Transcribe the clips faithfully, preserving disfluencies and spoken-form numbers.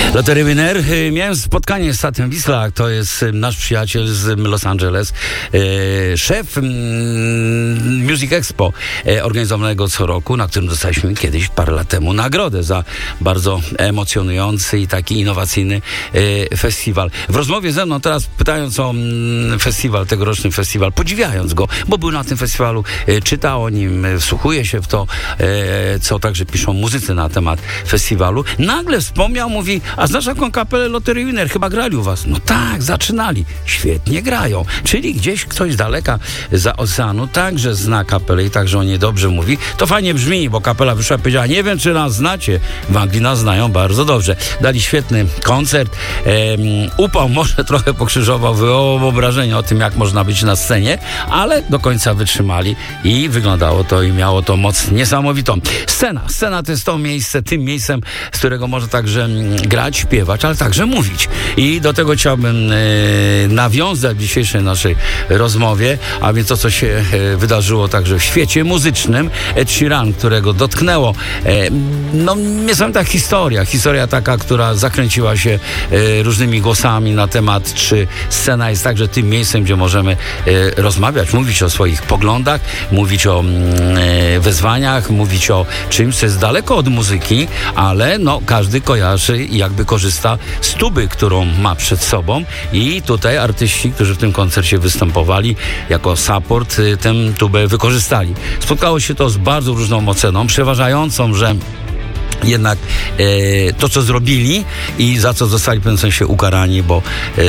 Lottery Winner. Miałem spotkanie z Satem Wisla, to jest nasz przyjaciel z Los Angeles, szef Music Expo organizowanego co roku, na którym dostaliśmy kiedyś parę lat temu nagrodę za bardzo emocjonujący i taki innowacyjny festiwal. W rozmowie ze mną teraz, pytając o festiwal, tegoroczny festiwal, podziwiając go, bo był na tym festiwalu, czyta o nim, wsłuchuje się w to, co także piszą muzycy na temat festiwalu, nagle wspomniał, mówi, a znasz jaką kapelę Lottery Winner? Chyba grali u was. No tak, zaczynali. Świetnie grają. Czyli gdzieś ktoś z daleka za oceanu także zna kapelę i także o niej dobrze mówi. To fajnie brzmi, bo kapela wyszła i powiedziała, nie wiem, czy nas znacie. W Anglii nas znają bardzo dobrze. Dali świetny koncert. Ehm, upał może trochę pokrzyżował wyobrażenie o tym, jak można być na scenie, ale do końca wytrzymali i wyglądało to i miało to moc niesamowitą. Scena. Scena to jest to miejsce, tym miejscem, z którego może także grać, śpiewać, ale także mówić. I do tego chciałbym e, nawiązać w dzisiejszej naszej rozmowie, a więc to, co się e, wydarzyło także w świecie muzycznym. Ed Sheeran, którego dotknęło e, no niesamowita historia. Historia taka, która zakręciła się e, różnymi głosami na temat, czy scena jest także tym miejscem, gdzie możemy e, rozmawiać, mówić o swoich poglądach, mówić o e, wezwaniach, mówić o czymś, co jest daleko od muzyki, ale no każdy kojarzy i jakby korzysta z tuby, którą ma przed sobą, i tutaj artyści, którzy w tym koncercie występowali jako support, tę tubę wykorzystali. Spotkało się to z bardzo różną oceną, przeważającą, że jednak e, to, co zrobili i za co zostali w pewnym sensie ukarani, bo e,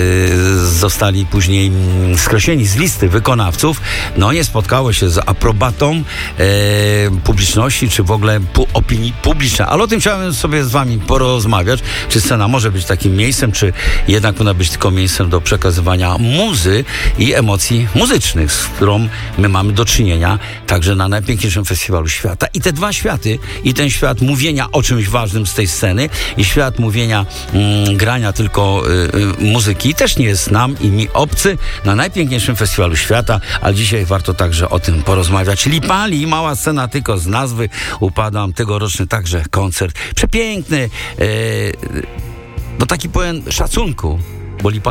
zostali później skreśleni z listy wykonawców, no nie spotkało się z aprobatą e, publiczności, czy w ogóle pu- opinii publicznej. Ale o tym chciałem sobie z wami porozmawiać, czy scena może być takim miejscem, czy jednak powinna być tylko miejscem do przekazywania muzy i emocji muzycznych, z którą my mamy do czynienia także na najpiękniejszym festiwalu świata. I te dwa światy, i ten świat mówienia o czymś ważnym z tej sceny i świat mówienia, mm, grania tylko y, y, muzyki też nie jest nam i mi obcy na najpiękniejszym festiwalu świata, ale dzisiaj warto także o tym porozmawiać. Lipali, mała scena tylko z nazwy, upadam, tegoroczny także koncert. Przepiękny, y, no taki pełen szacunku, bo Lipa